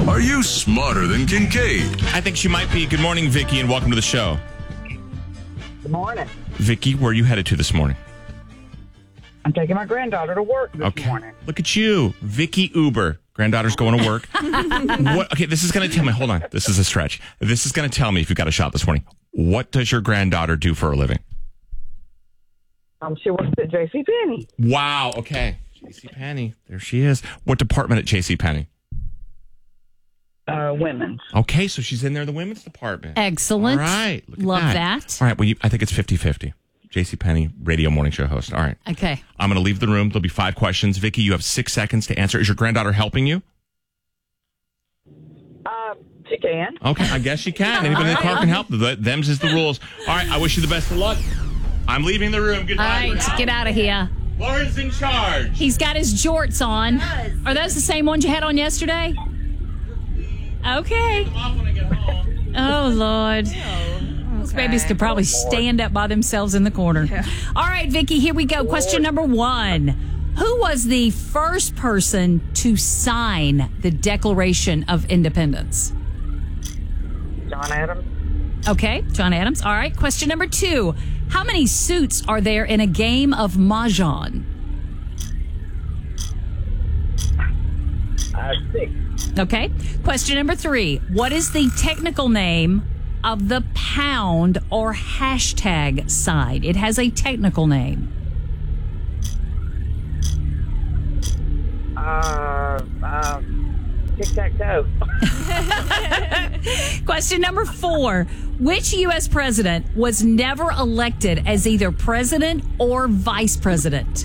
Are you smarter than Kincaid? I think she might be. Good morning, Vicky, and welcome to the show. Good morning. Vicky, where are you headed to this morning? I'm taking my granddaughter to work this morning. Look at you. Vicky Uber. Granddaughter's going to work. What? Okay, this is going to tell me. Hold on. This is a stretch. This is going to tell me if you've got a shot this morning. What does your granddaughter do for a living? She works at JCPenney. Wow. Okay. JCPenney. There she is. What department at JCPenney? Women's. Okay, so she's in there, the women's department. Excellent. All right. Look at Love that. All right. Well, I think it's 50-50. JCPenney radio morning show host. All right. Okay. I'm going to leave the room. There'll be 5 questions. Vicky, you have 6 seconds to answer. Is your granddaughter helping you? She can. Okay, I guess she can. Anybody in the car can help. Them's is the rules. All right, I wish you the best of luck. I'm leaving the room. All Goodbye. right, get out of here. Lauren's in charge. He's got his jorts on. Are those the same ones you had on yesterday? Okay. Oh, Lord. Those babies could probably stand up by themselves in the corner. All right, Vicky, here we go. Question number 1. Who was the first person to sign the Declaration of Independence? John Adams. Okay, John Adams. All right. Question number 2. How many suits are there in a game of Mahjong? 6. Okay. Question number 3. What is the technical name of the pound or hashtag sign? It has a technical name. Tic-tac-toe. Question number 4. Which U.S. president was never elected as either president or vice president?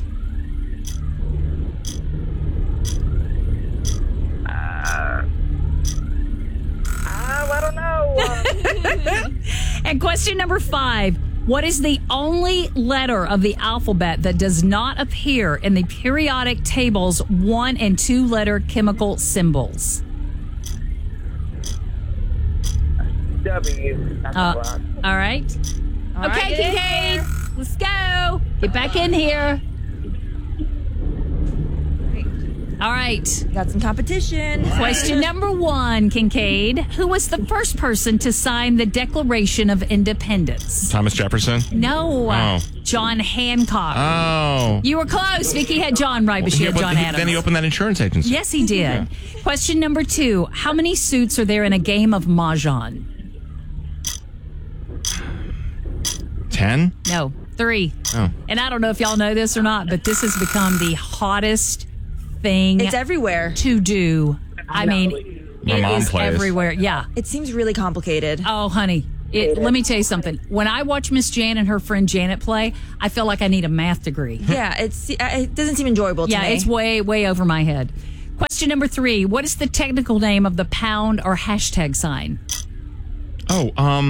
I don't know. And question number 5. What is the only letter of the alphabet that does not appear in the periodic table's 1- and 2-letter chemical symbols? W. That's All right. right. All Okay, right, get in Kincaid, here. let's go. Get back in here. All right. Got some competition. Question number 1, Kincaid. Who was the first person to sign the Declaration of Independence? Thomas Jefferson? No. Oh. John Hancock. Oh. You were close. Vicky had John right, but she had John Adams. Then he opened that insurance agency. Yes, he did. Question number 2. How many suits are there in a game of Mahjong? 10? No, 3. Oh. And I don't know if y'all know this or not, but this has become the hottest thing It's everywhere. to do. I mean, My it mom is plays. everywhere. Yeah. It seems really complicated. Oh, honey. Let me tell you something. When I watch Miss Jan and her friend Janet play, I feel like I need a math degree. Yeah, it doesn't seem enjoyable to Yeah, me. it's way, way over my head. Question number 3. What is the technical name of the pound or hashtag sign? Oh,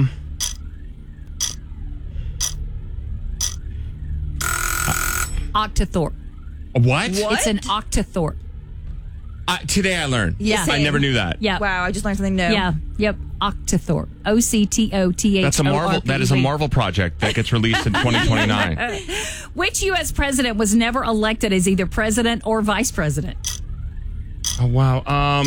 Octothorpe. what? It's an octothorpe. Today I learned. Yeah. I never knew that. Yeah. Wow, I just learned something new. Yeah. Yep. Octothorpe. Octothorpe. That's a Marvel. That is a Marvel project that gets released in 2029. Which U.S. president was never elected as either president or vice president? Oh wow.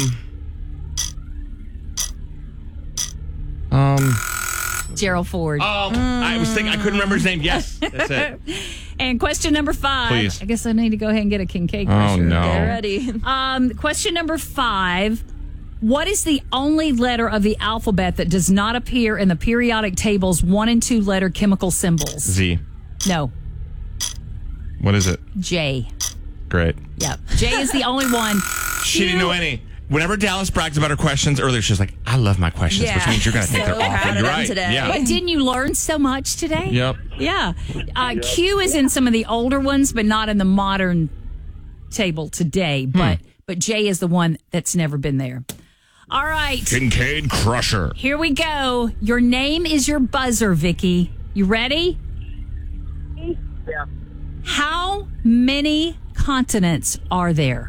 Gerald Ford. I was thinking I couldn't remember his name. Yes, that's it. And question number 5. Please. I guess I need to go ahead and get a Kincaid Oh question. no. Get ready. Question number 5. What is the only letter of the alphabet that does not appear in the periodic table's 1- and 2-letter chemical symbols? Z. No. What is it? J. Great. Yep. J is the only one. She didn't know any. Whenever Dallas brags about her questions earlier, she's like, "I love my questions," which Yeah. means you're going to think So they're awful. proud of You're them right. today. Yeah. But didn't you learn so much today? Yep. Yeah. Q is in some of the older ones, but not in the modern table today. But J is the one that's never been there. All right. Kincaid Crusher. Here we go. Your name is your buzzer, Vicky. You ready? Yeah. How many continents are there?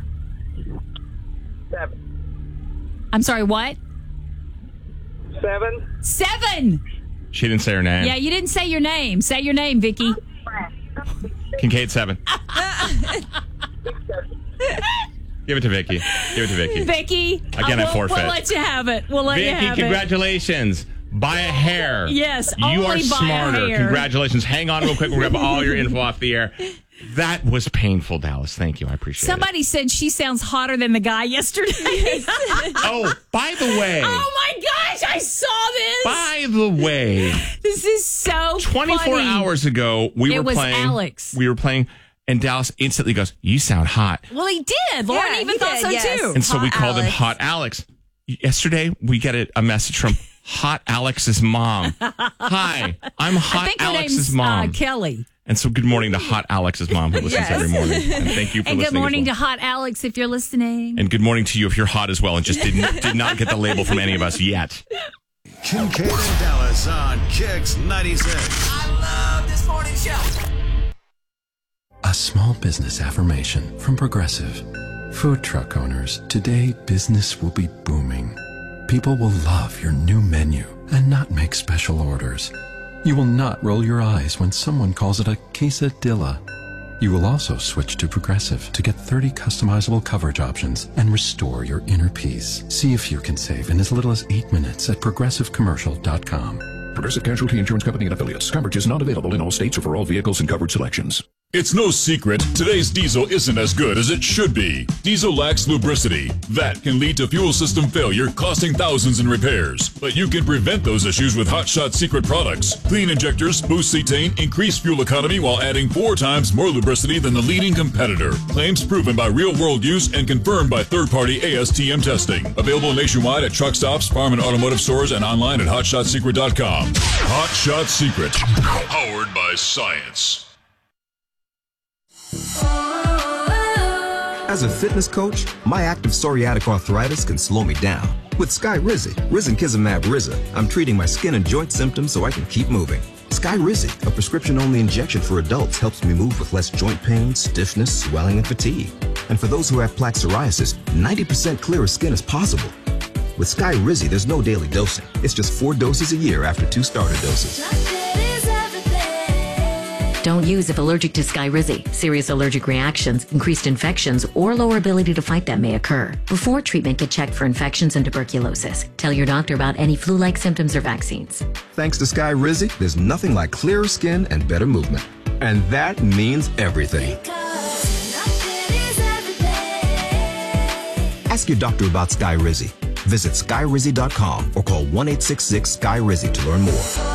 7. I'm sorry, what? 7. 7. She didn't say her name. Yeah, you didn't say your name. Say your name, Vicky. Kincaid 7. Give it to Vicky. Vicky. Again, I forfeit. We'll let you have it. We'll let you Vicky, have it. congratulations. Buy a hair. Yes, You only are buy a smarter. hair. Congratulations. Hang on real quick. We'll grab all your info off the air. That was painful, Dallas. Thank you. I appreciate Somebody said she sounds hotter than the guy yesterday. Oh, by the way. Oh my gosh, I saw this. By the way. This is so 24 funny. hours ago, we were playing. Alex. We were playing, and Dallas instantly goes, "You sound hot." Well, he did. Lauren Yeah, even he thought did, so yes. too. And so we Hot called him Alex. Hot Alex. Yesterday, we get a message from Hot Alex's mom. Hi, I'm I Hot think her Alex's name's mom. Kelly. And so good morning to Hot Alex's mom who listens every morning. And thank you for And listening. good morning as to Hot Alex if you're listening. well. And good morning to you if you're hot as well and just did not get the label from any of us yet. Kincaid and Dallas on Kicks 96. I love this morning show. A small business affirmation from Progressive. Food truck owners, today business will be booming. People will love your new menu and not make special orders. You will not roll your eyes when someone calls it a quesadilla. You will also switch to Progressive to get 30 customizable coverage options and restore your inner peace. See if you can save in as little as 8 minutes at progressivecommercial.com. Progressive Casualty Insurance Company and Affiliates. Coverage is not available in all states or for all vehicles and coverage selections. It's no secret, today's diesel isn't as good as it should be. Diesel lacks lubricity. That can lead to fuel system failure, costing thousands in repairs. But you can prevent those issues with Hot Shot Secret products. Clean injectors, boost cetane, increase fuel economy while adding 4 times more lubricity than the leading competitor. Claims proven by real-world use and confirmed by third-party ASTM testing. Available nationwide at truck stops, farm and automotive stores, and online at hotshotsecret.com. Hot Shot Secret. Powered by science. As a fitness coach, my active psoriatic arthritis can slow me down. With Skyrizi, Risankizumab Riza, I'm treating my skin and joint symptoms so I can keep moving. Skyrizi, a prescription-only injection for adults, helps me move with less joint pain, stiffness, swelling, and fatigue. And for those who have plaque psoriasis, 90% clearer skin is possible. With Skyrizi, there's no daily dosing. It's just 4 doses a year after 2 starter doses. Don't use if allergic to Skyrizi. Serious allergic reactions, increased infections, or lower ability to fight them may occur. Before treatment, get checked for infections and tuberculosis. Tell your doctor about any flu-like symptoms or vaccines. Thanks to Skyrizi, there's nothing like clearer skin and better movement. And that means everything. Ask your doctor about Skyrizi. Visit Skyrizi.com or call 1-866-SKY-RIZI to learn more.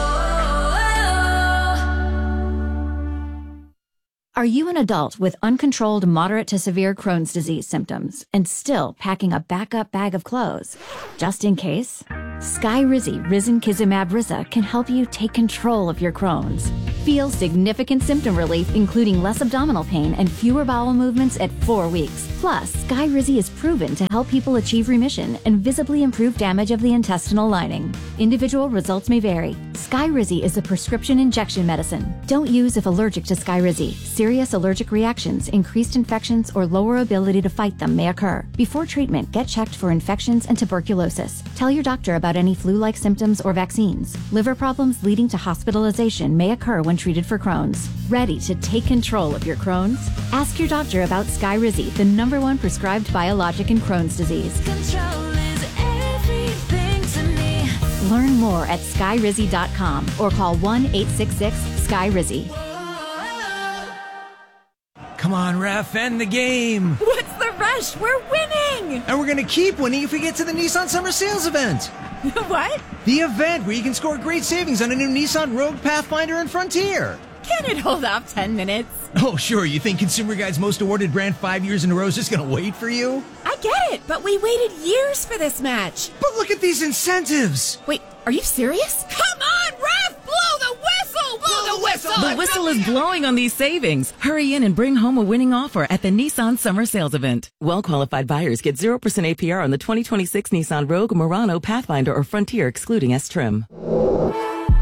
Are you an adult with uncontrolled moderate to severe Crohn's disease symptoms and still packing a backup bag of clothes? Just in case? Skyrizi Risankizumab Riza can help you take control of your Crohn's. Feel significant symptom relief, including less abdominal pain and fewer bowel movements at 4 weeks. Plus, Skyrizi is proven to help people achieve remission and visibly improve damage of the intestinal lining. Individual results may vary. Skyrizi is a prescription injection medicine. Don't use if allergic to Skyrizi. Serious allergic reactions, increased infections, or lower ability to fight them may occur. Before treatment, get checked for infections and tuberculosis. Tell your doctor about any flu-like symptoms or vaccines. Liver problems leading to hospitalization may occur when treated for Crohn's. Ready to take control of your Crohn's? Ask your doctor about Skyrizi, the #1 prescribed biologic in Crohn's disease. Control is everything to me. Learn more at skyrizi.com or call 1-866-SKY-RIZI. Come on, ref, end the game. What's the rush? We're winning! And we're going to keep winning if we get to the Nissan Summer Sales event. What? The event where you can score great savings on a new Nissan Rogue, Pathfinder, and Frontier. Can it hold off 10 minutes? Oh, sure. You think Consumer Guide's most awarded brand 5 years in a row is just going to wait for you? I get it, but we waited years for this match. But look at these incentives. Wait, are you serious? Come on, ref! Blow the whistle! Blow the whistle! The whistle is blowing on these savings. Hurry in and bring home a winning offer at the Nissan Summer Sales Event. Well-qualified buyers get 0% APR on the 2026 Nissan Rogue, Murano, Pathfinder, or Frontier, excluding S-Trim.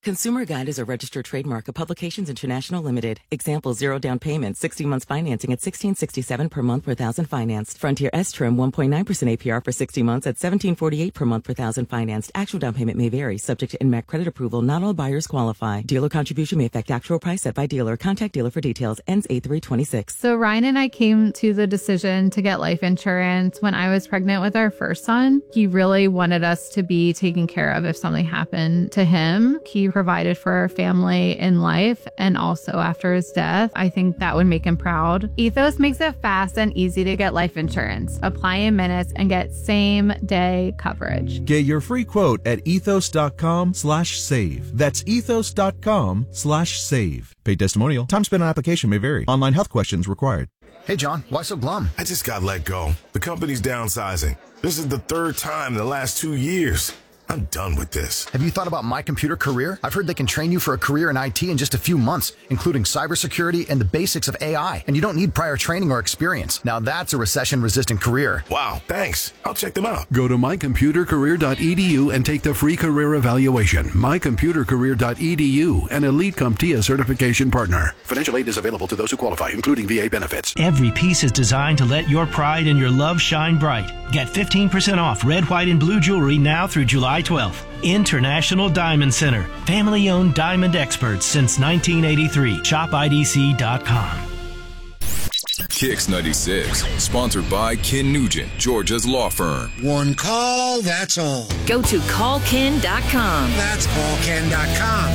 Consumer Guide is a registered trademark of Publications International Limited. Example, 0 down payment, 60 months financing at $16.67 per month per thousand financed. Frontier S-Trim 1.9% APR for 60 months at $17.48 per month per thousand financed. Actual down payment may vary, subject to NMAC credit approval. Not all buyers qualify. Dealer contribution may affect actual price set by dealer. Contact dealer for details. Ends 8/3/26. So Ryan and I came to the decision to get life insurance when I was pregnant with our first son. He really wanted us to be taken care of if something happened to him. He provided for our family in life and also after his death. I think that would make him proud. Ethos makes it fast and easy to get life insurance. Apply in minutes and get same day coverage. Get your free quote at ethos.com/save. That's ethos.com/save. Paid testimonial. Time spent on application may vary. Online health questions required. Hey, John, why so glum? I just got let go. The company's downsizing. This is the third time in the last 2 years. I'm done with this. Have you thought about My Computer Career? I've heard they can train you for a career in IT in just a few months, including cybersecurity and the basics of AI. And you don't need prior training or experience. Now that's a recession-resistant career. Wow, thanks. I'll check them out. Go to mycomputercareer.edu and take the free career evaluation. mycomputercareer.edu, an Elite CompTIA certification partner. Financial aid is available to those who qualify, including VA benefits. Every piece is designed to let your pride and your love shine bright. Get 15% off red, white, and blue jewelry now through July 12th. International Diamond Center. Family-owned diamond experts since 1983. ShopIDC.com. Kicks 96, sponsored by Ken Nugent, Georgia's law firm. One call, that's all. Go to callken.com. That's callken.com.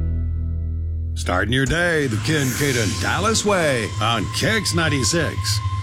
Starting your day the Ken Caden Dallas way on Kicks 96.